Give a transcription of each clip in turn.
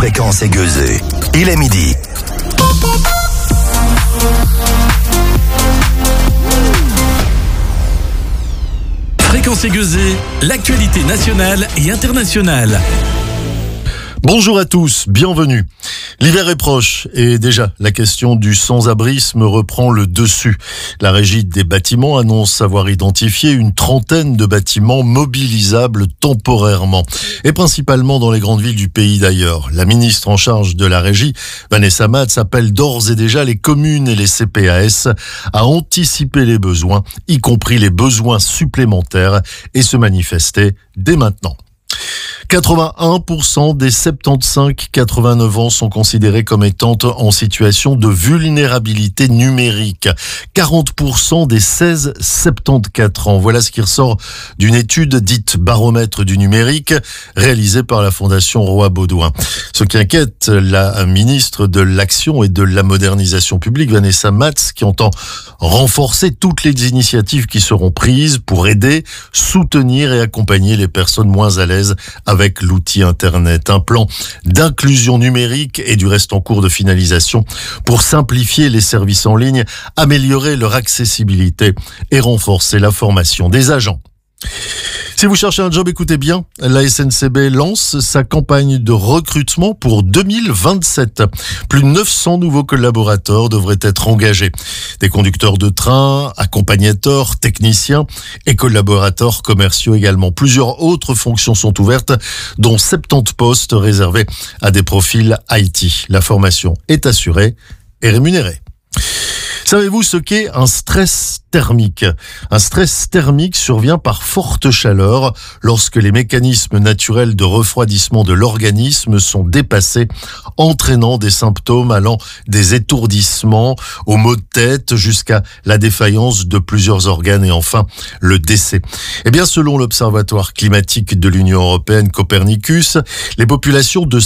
Fréquence Aiguezée. Il est midi. Fréquence Aiguezée, l'actualité nationale et internationale. Bonjour à tous, bienvenue. L'hiver est proche et déjà la question du sans-abrisme reprend le dessus. La régie des bâtiments annonce avoir identifié une trentaine de bâtiments mobilisables temporairement et principalement dans les grandes villes du pays d'ailleurs. La ministre en charge de la régie, Vanessa Matz, appelle d'ores et déjà les communes et les CPAS à anticiper les besoins, y compris les besoins supplémentaires, et se manifester dès maintenant. 81% des 75-89 ans sont considérés comme étant en situation de vulnérabilité numérique. 40% des 16-74 ans. Voilà ce qui ressort d'une étude dite baromètre du numérique réalisée par la Fondation Roy-Baudouin. Ce qui inquiète la ministre de l'Action et de la Modernisation publique, Vanessa Matz, qui entend renforcer toutes les initiatives qui seront prises pour aider, soutenir et accompagner les personnes moins à l'aise avec l'outil Internet. Un plan d'inclusion numérique est du reste en cours de finalisation pour simplifier les services en ligne, améliorer leur accessibilité et renforcer la formation des agents. Si vous cherchez un job, écoutez bien, la SNCB lance sa campagne de recrutement pour 2027. Plus de 900 nouveaux collaborateurs devraient être engagés. Des conducteurs de train, accompagnateurs, techniciens et collaborateurs commerciaux également. Plusieurs autres fonctions sont ouvertes, dont 70 postes réservés à des profils IT. La formation est assurée et rémunérée. Savez-vous ce qu'est un stress thermique ? Un stress thermique survient par forte chaleur lorsque les mécanismes naturels de refroidissement de l'organisme sont dépassés, entraînant des symptômes allant des étourdissements aux maux de tête jusqu'à la défaillance de plusieurs organes et enfin le décès. Eh bien, selon l'Observatoire climatique de l'Union européenne Copernicus, les populations de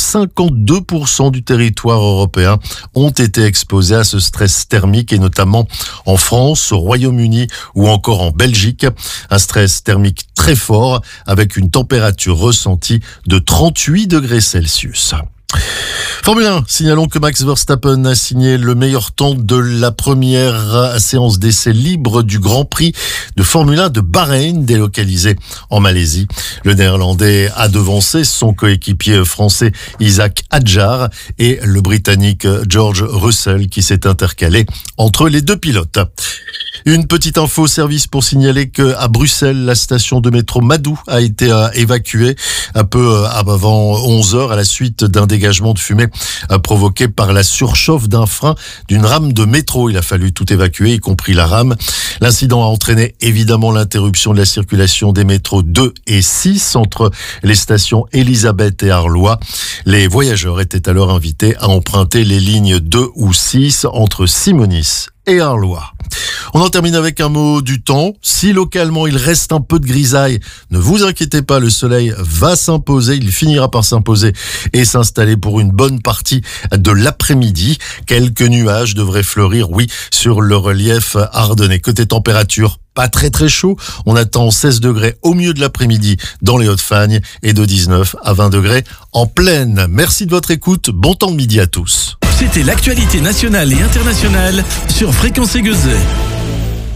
52% du territoire européen ont été exposées à ce stress thermique et notamment en France, au Royaume-Uni ou encore en Belgique. Un stress thermique très fort avec une température ressentie de 38 degrés Celsius. Formule 1, signalons que Max Verstappen a signé le meilleur temps de la première séance d'essai libre du Grand Prix de Formule 1 de Bahreïn, délocalisé en Malaisie. Le Néerlandais a devancé son coéquipier français Isaac Hadjar et le Britannique George Russell qui s'est intercalé entre les deux pilotes. Une petite info service pour signaler que à Bruxelles, la station de métro Madou a été évacuée un peu avant 11h à la suite d'un dégagement de fumée provoqué par la surchauffe d'un frein d'une rame de métro. Il a fallu tout évacuer, y compris la rame. L'incident a entraîné évidemment l'interruption de la circulation des métros 2 et 6 entre les stations Elisabeth et Arlois. Les voyageurs étaient alors invités à emprunter les lignes 2 ou 6 entre Simonis et Arlois. On en termine avec un mot du temps. Si localement il reste un peu de grisaille, ne vous inquiétez pas, le soleil va s'imposer, il finira par s'imposer et s'installer pour une bonne partie de l'après-midi. Quelques nuages devraient fleurir, oui, sur le relief ardennais. Côté température, pas très chaud, on attend 16 degrés au milieu de l'après-midi dans les Hauts-de-Fagne et de 19 à 20 degrés en plaine. Merci de votre écoute, bon temps de midi à tous. C'était l'actualité nationale et internationale sur Fréquence Aiguezée.